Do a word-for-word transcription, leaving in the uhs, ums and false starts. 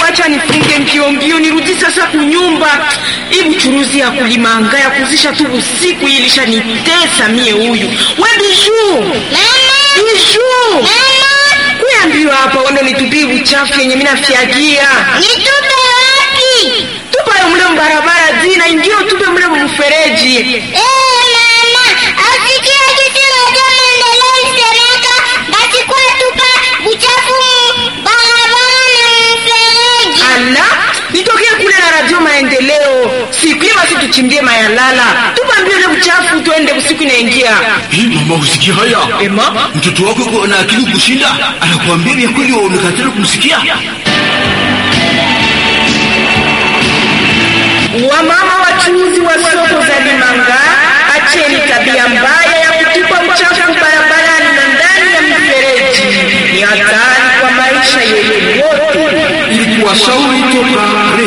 acha nifunge mbio mbio nirudi sasa kunyumba. Ibu churuzi ya kulimanga ya kuzisha tu usiku ilisha nitesa mie huyu. We Bijou. Mama. Bijou. Mama. Kuambiwa hapa wando nitupie uchafu yenye mimi nafiagia. Nitupe wapi? Tupa mle barabara zina ingine tupe mle mfereji. Eh mama, asikia kitu moja maendeleo isemeka basi kwa tupa uchafu barabara na mfereji. Ala, nitokea kule na radio maendeleo. Siku hiyo basi tuchimbie mayalala. Tupa mbio ile uchafu tuende usiku inaingia. Hii mama usikia haya? Ema, Mtoto wako yuko na akili kushinda, anakuambia vya kweli wewe unakatana kumsikia. Wamama wachuuzi wa soko za Limanga, acheni tabia mbaya ya kutupa uchafu barabarani na ndani ya mifereji. Ni hatari kwa maisha yetu yote. Ili kuwashauri toka